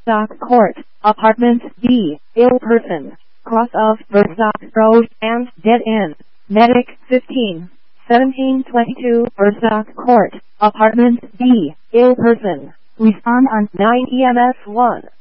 Verstock Court, Apartment B, ill person, cross of Verstock Road and dead end. Medic 15, 1722 Verstock Court, Apartment B, ill person. Respond on 9 EMS 1.